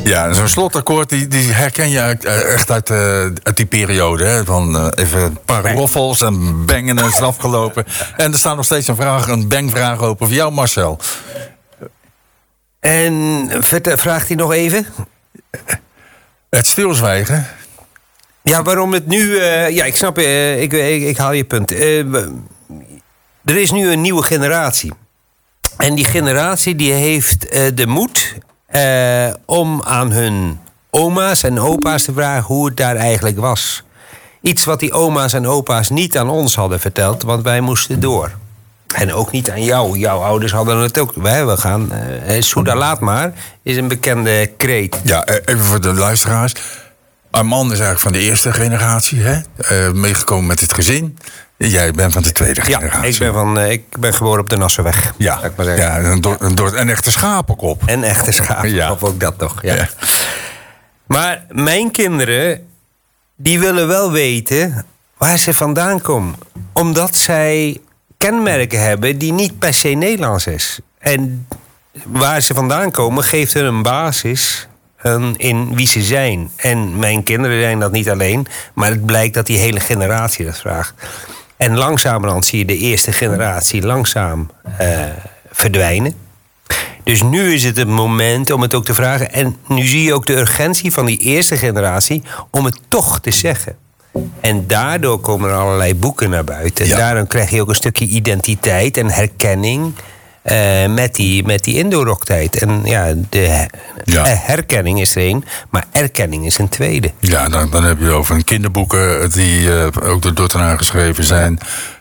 Ja, zo'n slotakkoord die herken je echt uit die periode. Hè? Van even een paar roffels en bangen en is het afgelopen. En er staat nog steeds een bangvraag open voor jou, Marcel. En vraagt hij nog even? Het stilzwijgen. Ja, waarom het nu... ja, ik snap, ik haal je punt. Er is nu een nieuwe generatie. En die generatie die heeft de moed om aan hun oma's en opa's te vragen hoe het daar eigenlijk was. Iets wat die oma's en opa's niet aan ons hadden verteld, want wij moesten door. En ook niet aan jou. Jouw ouders hadden het ook. We gaan... Soeda laat maar, is een bekende kreet. Ja, even voor de luisteraars. Armand is eigenlijk van de eerste generatie, hè? Meegekomen met het gezin. Jij bent van de tweede generatie. Ja, ik ben geboren op de Nassenweg. Ja, een echte schapenkop. Een echte schapenkop, ook dat toch. Ja. Ja. Maar mijn kinderen, die willen wel weten waar ze vandaan komen. Omdat zij kenmerken hebben die niet per se Nederlands is. En waar ze vandaan komen geeft hun een basis in wie ze zijn. En mijn kinderen zijn dat niet alleen, maar het blijkt dat die hele generatie dat vraagt. En langzamerhand zie je de eerste generatie langzaam verdwijnen. Dus nu is het het moment om het ook te vragen. En nu zie je ook de urgentie van die eerste generatie om het toch te zeggen. En daardoor komen er allerlei boeken naar buiten. En daarom krijg je ook een stukje identiteit en herkenning met die Indo-rocktijd. En ja, herkenning is er één, maar erkenning is een tweede. Ja, dan heb je over kinderboeken die ook door Dordtenaar geschreven zijn.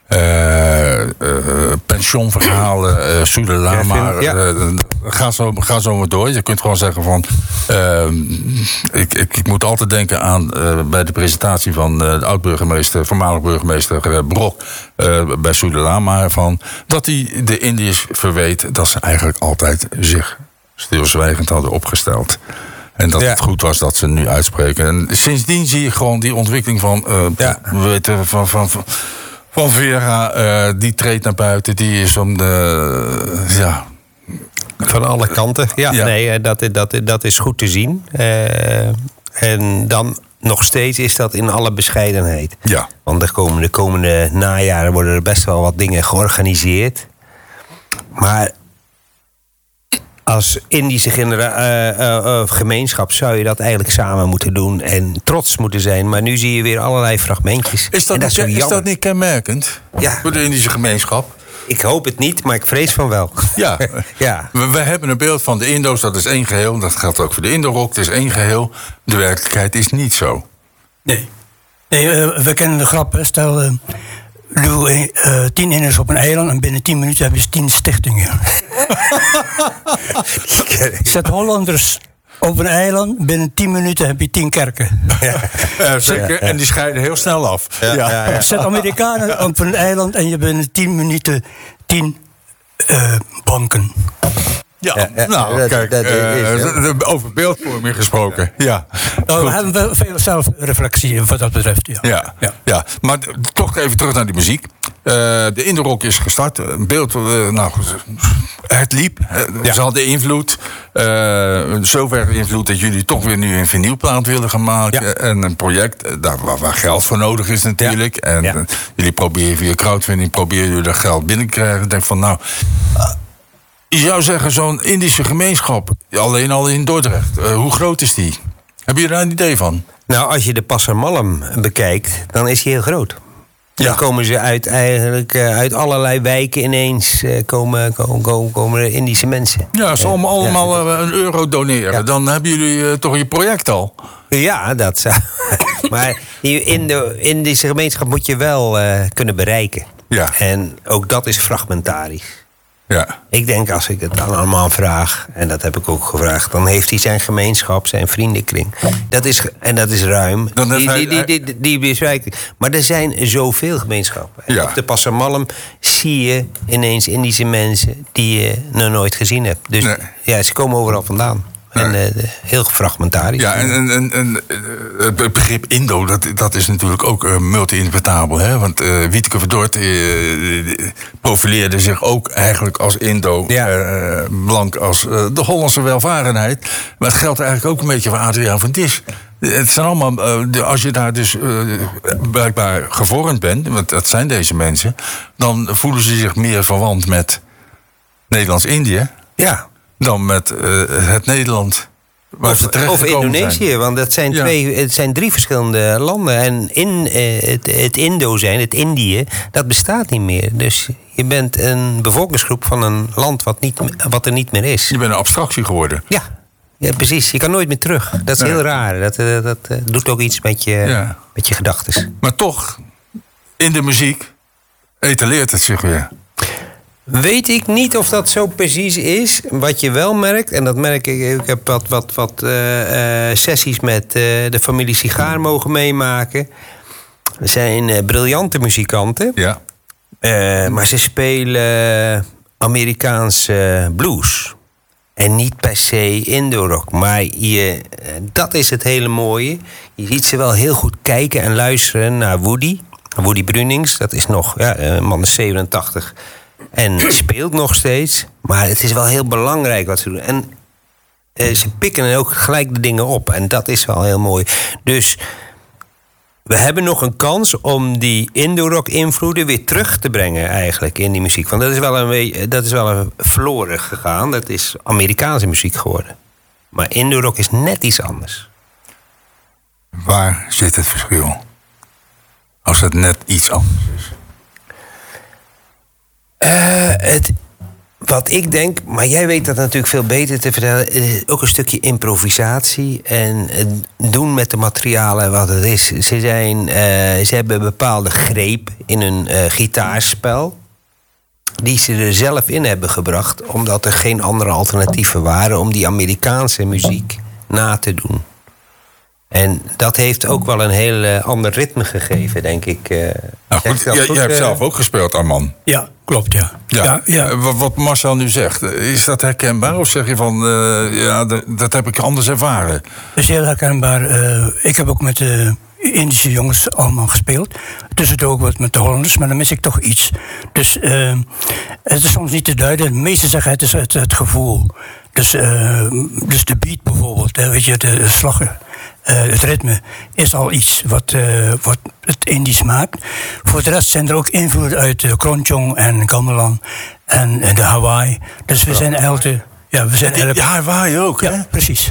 Pensioenverhalen, Soeda Lama. Ga zo maar door. Je kunt gewoon zeggen van... Ik moet altijd denken aan bij de presentatie van de oud-burgemeester, voormalig burgemeester Brok bij Soeda Lama, van dat hij de Indiërs verweet dat ze eigenlijk altijd zich stilzwijgend hadden opgesteld. En dat het goed was dat ze nu uitspreken. En sindsdien zie je gewoon die ontwikkeling van... we weten van Vera, die treedt naar buiten. Die is om de... Van alle kanten. Ja. Nee, dat is goed te zien. En dan nog steeds is dat in alle bescheidenheid. Ja. Want de komende najaren worden er best wel wat dingen georganiseerd. Maar als Indische gemeenschap zou je dat eigenlijk samen moeten doen en trots moeten zijn. Maar nu zie je weer allerlei fragmentjes. Is dat niet kenmerkend voor de Indische gemeenschap? Ik hoop het niet, maar ik vrees van wel. Ja, ja. We hebben een beeld van de Indo's, dat is één geheel. Dat geldt ook voor de Indo-rock, het is één geheel. De werkelijkheid is niet zo. Nee, we kennen de grap. Stel, doe 10 Inders op een eiland en binnen 10 minuten heb je 10 stichtingen. Zet Hollanders op een eiland, binnen 10 minuten heb je 10 kerken. Zeker, en die scheiden heel snel af. Zet Amerikanen op een eiland en je binnen 10 minuten 10 banken. Over beeldvorming gesproken. Ja. We hebben veel zelfreflectie wat dat betreft. Ja. Maar toch even terug naar die muziek. De Indo-rock is gestart. Een beeld, het liep. Ze hadden invloed. Zover invloed dat jullie toch weer nu een vinylplaat willen gaan maken. Ja. En een project waar geld voor nodig is natuurlijk. En jullie proberen via crowdfunding jullie dat geld binnenkrijgen. Ik denk van je zou zeggen, zo'n Indische gemeenschap, alleen al in Dordrecht, hoe groot is die? Heb je daar een idee van? Nou, als je de Passer Mallam bekijkt, dan is die heel groot. Dan komen ze uit allerlei wijken ineens komen er Indische mensen. Ja, ze allemaal een euro doneren. Ja. Dan hebben jullie toch je project al. Ja, dat zou. Maar in de Indische gemeenschap moet je wel kunnen bereiken. Ja. En ook dat is fragmentarisch. Ja. Ik denk, als ik het aan allemaal vraag, en dat heb ik ook gevraagd, dan heeft hij zijn gemeenschap, zijn vriendenkring. Dat is ruim. Die bereiken. Maar er zijn zoveel gemeenschappen. Ja. Op de Passer Mallam zie je ineens Indische mensen die je nog nooit gezien hebt. Dus ze komen overal vandaan. En heel gefragmentarisch. Ja, en het begrip Indo, dat is natuurlijk ook multi-interpretabel. Hè? Want Wieteke Verdort profileerde zich ook eigenlijk als Indo. Blank als de Hollandse welvarendheid. Maar het geldt eigenlijk ook een beetje voor Adriaan van Dis. Het zijn allemaal, als je daar dus blijkbaar gevormd bent, want dat zijn deze mensen, dan voelen ze zich meer verwant met Nederlands-Indië dan met het Nederland. Of Indonesië, want dat zijn het zijn 3 verschillende landen. En het Indo zijn, het Indië, dat bestaat niet meer. Dus je bent een bevolkingsgroep van een land wat er niet meer is. Je bent een abstractie geworden. Ja, precies. Je kan nooit meer terug. Dat is heel raar. Dat doet ook iets met je gedachten. Maar toch, in de muziek etaleert het zich weer. Weet ik niet of dat zo precies is. Wat je wel merkt, en dat merk ik... Ik heb wat sessies met de familie Sigaar mogen meemaken. Er zijn briljante muzikanten. Ja. Maar ze spelen Amerikaanse blues. En niet per se Indo-rock. Maar dat is het hele mooie. Je ziet ze wel heel goed kijken en luisteren naar Woody. Woody Brunings, dat is nog een man is 87... En speelt nog steeds. Maar het is wel heel belangrijk wat ze doen. En ze pikken ook gelijk de dingen op. En dat is wel heel mooi. Dus we hebben nog een kans om die Indo-rock invloeden weer terug te brengen eigenlijk in die muziek. Want dat is wel een verloren gegaan. Dat is Amerikaanse muziek geworden. Maar Indo-rock is net iets anders. Waar zit het verschil? Als het net iets anders is. Wat ik denk, maar jij weet dat natuurlijk veel beter te vertellen, is ook een stukje improvisatie en doen met de materialen wat het is. Ze hebben een bepaalde greep in hun gitaarspel die ze er zelf in hebben gebracht, omdat er geen andere alternatieven waren om die Amerikaanse muziek na te doen. En dat heeft ook wel een heel ander ritme gegeven, denk ik. Nou goed, jij hebt zelf ook gespeeld, Arman. Ja, klopt, ja. Wat Marcel nu zegt, is dat herkenbaar? Of zeg je van, dat heb ik anders ervaren? Dat is heel herkenbaar. Ik heb ook met de Indische jongens allemaal gespeeld. Tussendoor ook wat met de Hollanders, maar dan mis ik toch iets. Dus het is soms niet te duiden. De meesten zeggen het is het gevoel. Dus de beat bijvoorbeeld, weet je, de slag... het ritme is al iets wat het Indisch maakt. Voor de rest zijn er ook invloeden uit Kronjong en gamelan en de Hawaii. Dus we zijn eigenlijk... Ja, Hawaii ook, hè? Ja, precies.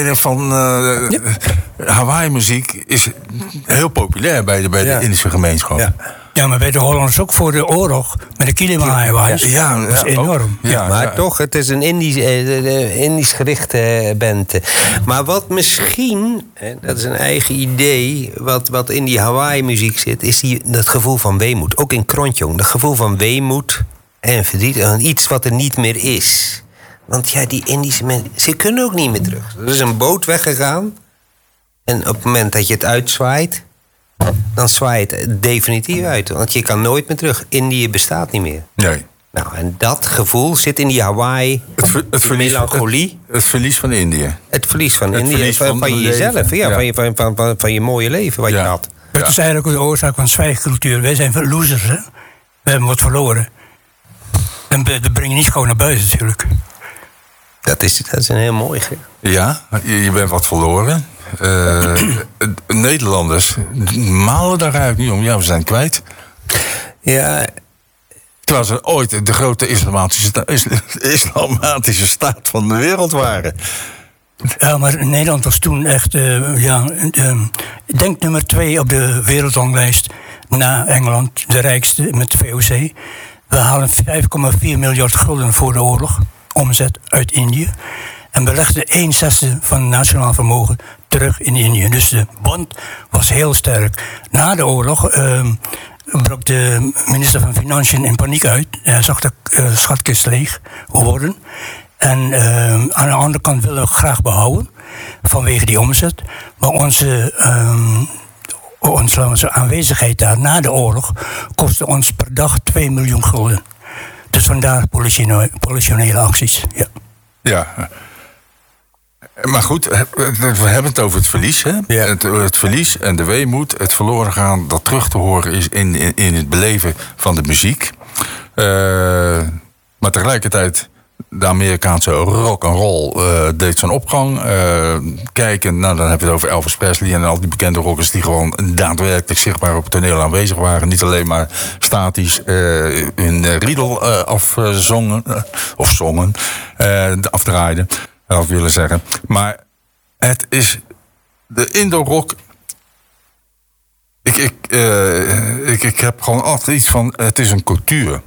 Hawaii-muziek is heel populair bij de Indische gemeenschap. Ja, maar bij de Hollanders ook voor de oorlog met de Kilima-Hawaii. Dat is enorm. Maar toch, het is een Indisch gerichte band. Maar wat misschien, dat is een eigen idee, wat in die Hawaii-muziek zit, is dat gevoel van weemoed. Ook in Kronjong, dat gevoel van weemoed en verdriet. En iets wat er niet meer is. Want die Indische mensen, ze kunnen ook niet meer terug. Er is een boot weggegaan. En op het moment dat je het uitzwaait, dan zwaait het definitief uit. Want je kan nooit meer terug. Indië bestaat niet meer. Nee. Nou, en dat gevoel zit in die Hawaii, het melancholie. Het verlies van Indië. Het verlies van Indië, van jezelf. Van je mooie leven wat je had. Dat is eigenlijk de oorzaak van zwijgcultuur. Wij zijn losers, hè. We hebben wat verloren. En dat breng je niet gewoon naar buiten natuurlijk. Dat is een heel mooi gegeven. Ja, je bent wat verloren. Nederlanders malen daar eigenlijk niet om. Ja, we zijn kwijt. Ja. Terwijl ze ooit de grote islamatische staat van de wereld waren. Ja, maar Nederland was toen echt, ik denk nummer 2 op de wereldranglijst na Engeland, de rijkste met de VOC. We halen 5,4 miljard gulden voor de oorlog, omzet uit Indië. En we legden 1/6 van het nationaal vermogen terug in Indië. Dus de band was heel sterk. Na de oorlog brak de minister van Financiën in paniek uit. Hij zag de schatkist leeg worden. En aan de andere kant willen we graag behouden vanwege die omzet. Maar onze aanwezigheid daar na de oorlog kostte ons per dag 2 miljoen gulden. Dus vandaar politionele acties. Ja. Maar goed, we hebben het over het verlies. Hè? Ja. Het verlies en de weemoed, het verloren gaan, dat terug te horen is in het beleven van de muziek. Maar tegelijkertijd, de Amerikaanse rock'n'roll deed zijn opgang. Kijken, nou dan heb je het over Elvis Presley en al die bekende rockers die gewoon daadwerkelijk zichtbaar op het toneel aanwezig waren. Niet alleen maar statisch hun riedel afzongen, of zongen, afdraaiden, had ik willen zeggen. Maar het is de Indo-rock. Ik heb gewoon altijd iets van, het is een cultuur.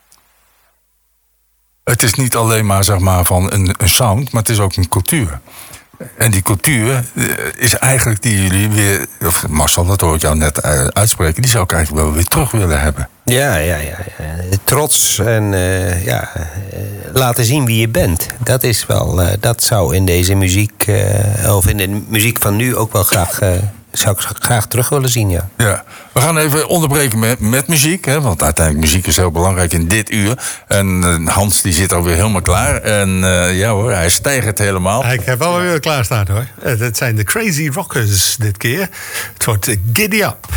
Het is niet alleen maar, zeg maar van een sound, maar het is ook een cultuur. En die cultuur is eigenlijk die jullie weer, of Marcel, dat hoor ik jou net uitspreken, die zou ik eigenlijk wel weer terug willen hebben. Ja. Trots en laten zien wie je bent. Dat is wel, dat zou in deze muziek, of in de muziek van nu ook wel graag, zou ik graag terug willen zien, ja. Ja, we gaan even onderbreken met muziek, hè, want uiteindelijk muziek is heel belangrijk in dit uur. En Hans die zit alweer helemaal klaar. En ja hoor, hij stijgt helemaal. Ik heb alweer klaarstaan hoor. Het zijn de Crazy Rockers dit keer. Het wordt Giddy Up.